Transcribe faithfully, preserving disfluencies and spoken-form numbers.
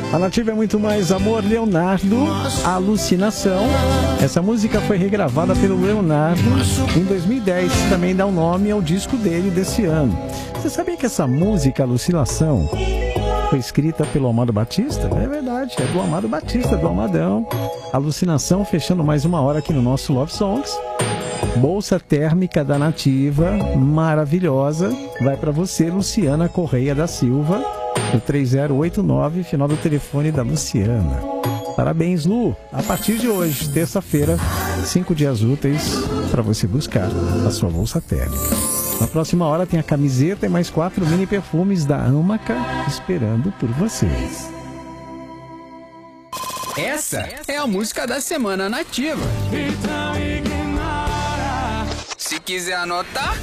A Nativa é muito mais amor, Leonardo, Alucinação. Essa música foi regravada pelo Leonardo em dois mil e dez, também dá o nome ao disco dele desse ano. Você sabia que essa música, Alucinação, foi escrita pelo Amado Batista? É verdade, é do Amado Batista, do Amadão. Alucinação, fechando mais uma hora aqui no nosso Love Songs. Bolsa térmica da Nativa, maravilhosa, vai para você, Luciana Correia da Silva, o três zero oito nove, final do telefone da Luciana. Parabéns, Lu. A partir de hoje, terça-feira, cinco dias úteis para você buscar a sua bolsa térmica. Na próxima hora tem a camiseta e mais quatro mini perfumes da Amaca esperando por vocês. Essa é a música da semana Nativa. Se quiser anotar,